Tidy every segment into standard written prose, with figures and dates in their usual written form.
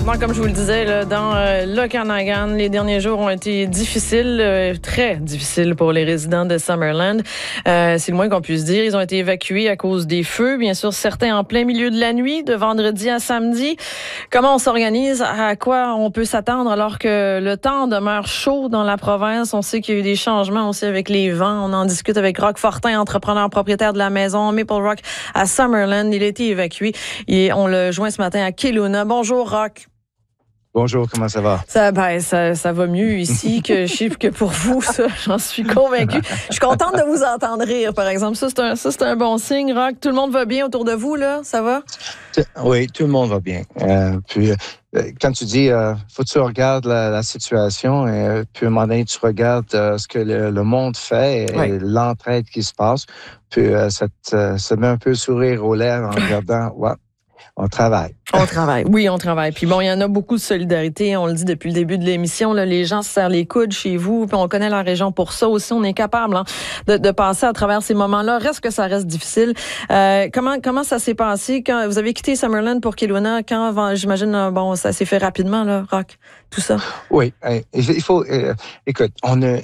Bon, comme je vous le disais, là, dans l'Okanagan, les derniers jours ont été difficiles, très difficiles pour les résidents de Summerland. C'est le moins qu'on puisse dire. Ils ont été évacués à cause des feux. Bien sûr, certains en plein milieu de la nuit, de vendredi à samedi. Comment on s'organise? À quoi on peut s'attendre alors que le temps demeure chaud dans la province? On sait qu'il y a eu des changements aussi avec les vents. On en discute avec Roch Fortin, entrepreneur propriétaire de la maison Maple Rock à Summerland. Il a été évacué et on le joint ce matin à Kelowna. Bonjour, Roch. Bonjour, comment ça va? Ça va mieux ici que pour vous, ça, j'en suis convaincue. Je suis contente de vous entendre rire, par exemple. Ça, c'est un bon signe, Roch. Tout le monde va bien autour de vous, là? Ça va? Oui, tout le monde va bien. Quand tu dis, faut que tu regardes la situation, puis à un moment donné, tu regardes ce que le monde fait et l'entraide qui se passe, puis ça te met un peu le sourire aux lèvres en regardant, ouais, on travaille. On travaille. Oui, on travaille. Puis bon, il y en a beaucoup de solidarité. On le dit depuis le début de l'émission. Là, les gens se serrent les coudes chez vous. Puis on connaît la région pour ça aussi. On est capable de passer à travers ces moments-là. Reste que ça reste difficile. Comment ça s'est passé quand vous avez quitté Summerland pour Kelowna? J'imagine, bon, ça s'est fait rapidement, là, Roch, tout ça. Oui, il faut. Écoute,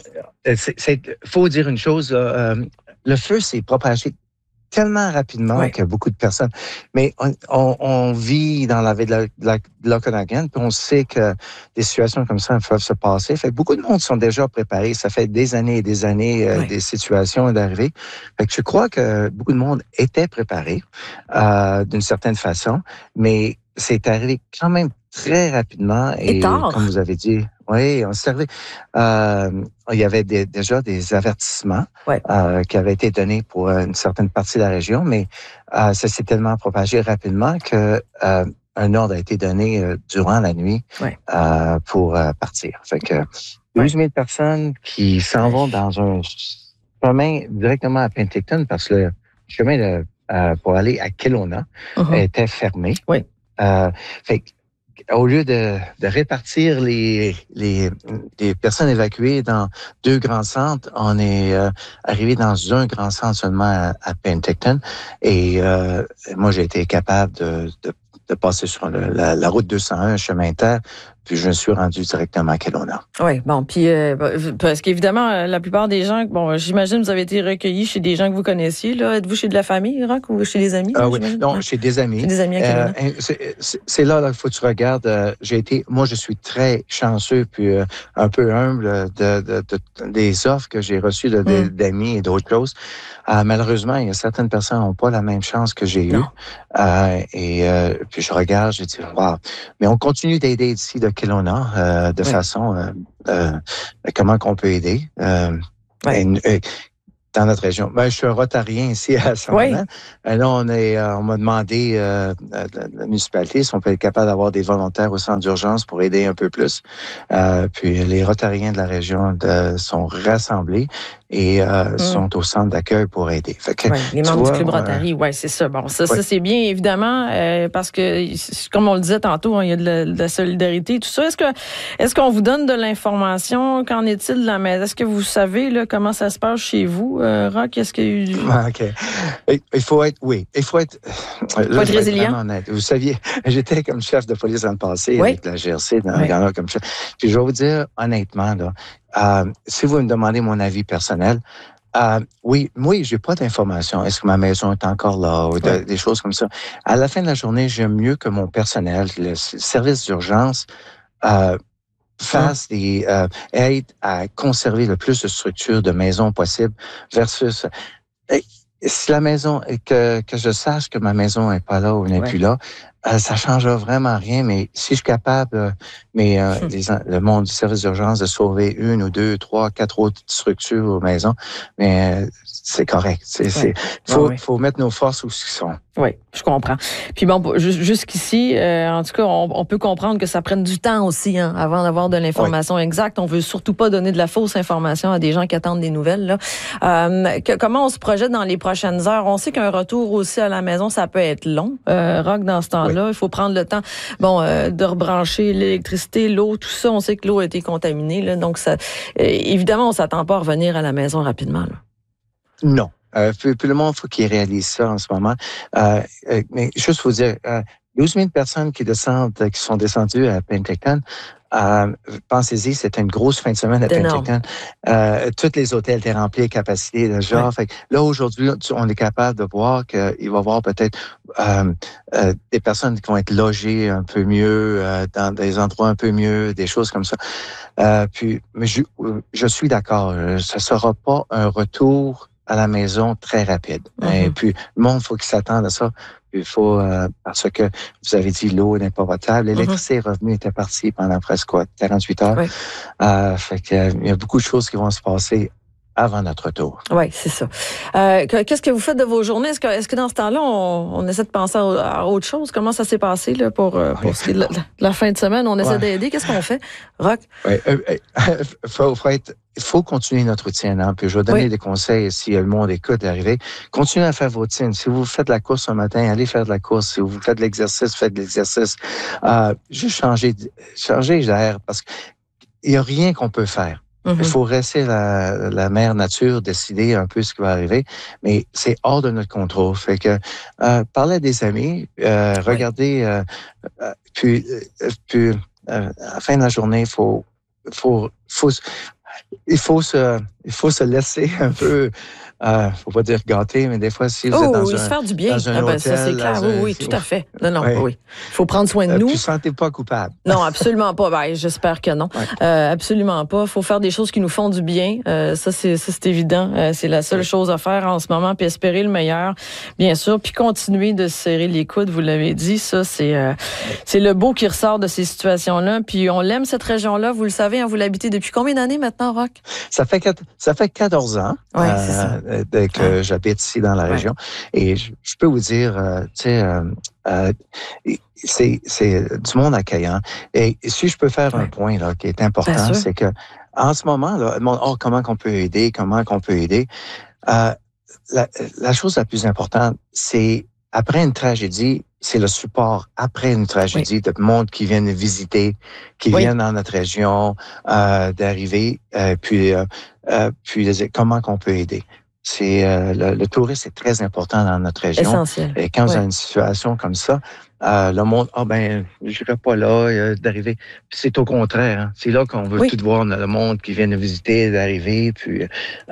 faut dire une chose. Le feu s'est propagé tellement rapidement que beaucoup de personnes. Mais on vit dans la ville de l'Okanagan, puis on sait que des situations comme ça peuvent se passer. Fait que beaucoup de monde sont déjà préparés. Ça fait des années et des années des situations d'arriver. Fait que je crois que beaucoup de monde était préparé d'une certaine façon, mais c'est arrivé quand même très rapidement. Et comme vous avez dit, oui, on s'est arrivé. Il y avait déjà des avertissements qui avaient été donnés pour une certaine partie de la région, mais ça s'est tellement propagé rapidement que un ordre a été donné durant la nuit pour partir. Fait que 12 000 personnes qui s'en vont dans un chemin directement à Penticton parce que le chemin pour aller à Kelowna était fermé. Oui. Fait au lieu de répartir les personnes évacuées dans deux grands centres, on est arrivé dans un grand centre seulement à Penticton. Et moi, j'ai été capable de passer sur la route 201, chemin terre, puis je me suis rendu directement à Kelowna. Oui, bon, puis parce qu'évidemment, la plupart des gens, bon, j'imagine que vous avez été recueillis chez des gens que vous connaissiez, là. Êtes-vous chez de la famille, Roch, ou chez des amis? Oui, non, chez des amis. Chez des amis à Kelowna. C'est là qu'il faut que tu regardes. Moi, je suis très chanceux, puis un peu humble des offres que j'ai reçues d'amis et d'autres choses. Malheureusement, il y a certaines personnes qui n'ont pas la même chance que j'ai eue. Puis je regarde, je dis, wow. Mais on continue d'aider ici de Kelowna de façon comment qu'on peut aider dans notre région. Je suis un Rotarien ici à Summerland. Là, on m'a demandé la municipalité si on peut être capable d'avoir des volontaires au centre d'urgence pour aider un peu plus. Puis les Rotariens de la région sont rassemblés et sont au centre d'accueil pour aider. Fait que, les membres du Club Rotary, c'est ça. Bon, ça c'est bien, évidemment, parce que, comme on le disait tantôt, il y a de la solidarité, tout ça. Est-ce qu'on vous donne de l'information? Qu'en est-il de la maison? Est-ce que vous savez là, comment ça se passe chez vous, Roch? Est-ce qu'il y a OK. Il faut être résilient. Honnête. Vous saviez, j'étais comme chef de police dans le passé avec la GRC, comme ça. Puis je vais vous dire, honnêtement, là, si vous me demandez mon avis personnel, oui, j'ai pas d'informations. Est-ce que ma maison est encore là ou des choses comme ça. À la fin de la journée, j'aime mieux que mon personnel, le service d'urgence, fasse aide à conserver le plus de structures de maisons possible versus si la maison, que je sache que ma maison n'est pas là ou n'est plus là, ça ne changera vraiment rien, mais si je suis capable, le monde du service d'urgence, de sauver 1 ou 2, 3, 4 autres structures aux maisons, mais c'est correct. Faut mettre nos forces où elles sont. Oui, je comprends. Puis bon, jusqu'ici, en tout cas, on peut comprendre que ça prenne du temps aussi avant d'avoir de l'information exacte. On veut surtout pas donner de la fausse information à des gens qui attendent des nouvelles. Là. Comment on se projette dans les prochaines heures? On sait qu'un retour aussi à la maison, ça peut être long. Roch, dans ce temps-là, il faut prendre le temps de rebrancher l'électricité, l'eau, tout ça. On sait que l'eau a été contaminée. Là, donc, évidemment, on s'attend pas à revenir à la maison rapidement. Là. Non. Puis le monde, il faut qu'il réalise ça en ce moment. Mais juste vous dire, 12 000 personnes qui sont descendues à Penticton. Pensez-y, c'était une grosse fin de semaine à Penticton. Tous les hôtels étaient remplis à capacité de genre. Fait que là, aujourd'hui, on est capable de voir qu'il va y avoir peut-être des personnes qui vont être logées un peu mieux, dans des endroits un peu mieux, des choses comme ça. Mais je suis d'accord, ce ne sera pas un retour à la maison très rapide. Et puis, le monde, il faut qu'il s'attende à ça. Il faut, parce que vous avez dit l'eau n'est pas potable. L'électricité est revenue, était partie pendant presque 48 heures. Fait que, il y a beaucoup de choses qui vont se passer avant notre retour. Oui, c'est ça. Qu'est-ce que vous faites de vos journées? Est-ce que dans ce temps-là, on essaie de penser à autre chose? Comment ça s'est passé là, pour ce qui est de la fin de semaine? On essaie d'aider. Qu'est-ce qu'on fait, Roch? Il faut continuer notre routine. Hein? Puis je vais donner des conseils si le monde écoute d'arriver. Continuez à faire votre routine. Si vous faites de la course un matin, allez faire de la course. Si vous faites de l'exercice, faites de l'exercice. Juste changer d'air parce qu'il n'y a rien qu'on peut faire. Il faut rester la mère nature, décider un peu ce qui va arriver, mais c'est hors de notre contrôle. Fait que parlez à des amis, regardez, puis à la fin de la journée, il faut se laisser un peu. Faut pas dire gâter, mais des fois, si vous êtes dans se faire du bien. Dans un hôtel, ça, c'est clair. Oui, tout à fait. Non, oui. Il faut prendre soin de nous. Puis, ne sentez pas coupable. Non, absolument pas. Ben, j'espère que non. Absolument pas. Il faut faire des choses qui nous font du bien. Ça, c'est évident. C'est la seule chose à faire en ce moment. Puis espérer le meilleur, bien sûr. Puis continuer de se serrer les coudes, vous l'avez dit. Ça, c'est le beau qui ressort de ces situations-là. Puis on l'aime, cette région-là. Vous le savez, hein, vous l'habitez depuis combien d'années maintenant, Roch? Ça fait 14 ans. Oui, c'est ça. Que j'habite ici dans la région. Et je peux vous dire, c'est du monde accueillant. Et si je peux faire un point là, qui est important, c'est que en ce moment, là, comment qu'on peut aider, la chose la plus importante, c'est après une tragédie, c'est le support après une tragédie de monde qui viennent visiter, qui viennent dans notre région, d'arriver, puis comment qu'on peut aider. Le tourisme est très important dans notre région. Essentiel. Et quand vous avez une situation comme ça, le monde, je n'irai pas là, d'arriver. Puis c'est au contraire. Hein. C'est là qu'on veut tout voir le monde qui vient nous visiter, d'arriver. Puis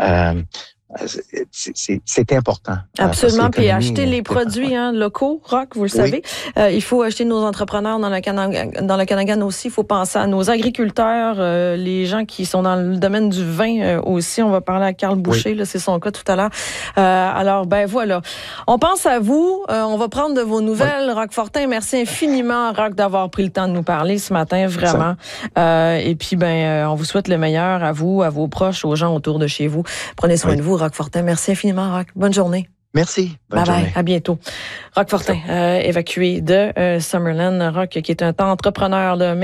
c'est important. Absolument. Puis acheter les produits locaux, Roch, vous le savez. Il faut acheter nos entrepreneurs dans le Canagan aussi. Il faut penser à nos agriculteurs, les gens qui sont dans le domaine du vin aussi. On va parler à Carl Boucher, là, c'est son cas tout à l'heure. Alors, voilà. On pense à vous. On va prendre de vos nouvelles. Roch Fortin, merci infiniment, Roch, d'avoir pris le temps de nous parler ce matin, vraiment. Et puis, on vous souhaite le meilleur à vous, à vos proches, aux gens autour de chez vous. Prenez soin de vous, Roch Fortin. Merci infiniment, Roch. Bonne journée. Merci. Bonne journée. À bientôt. Roch Fortin, évacué de Summerland. Roch, qui est un entrepreneur, là,